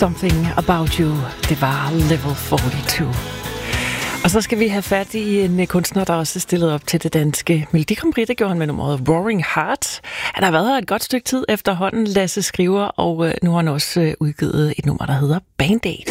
Something About You. Det var Level 42. Og så skal vi have fat i en kunstner, der også er stillet op til det danske Melodi Grand Prix. Det gjorde han med nummeret Roaring Heart. Han har været her et godt stykke tid efterhånden, Lasse Skriver, og nu har han også udgivet et nummer, der hedder Band-Aid.